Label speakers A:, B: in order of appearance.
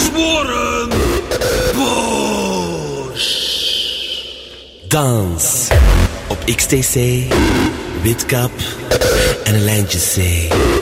A: Warren Bosch. Dans op XTC, witkap en een lijntje C.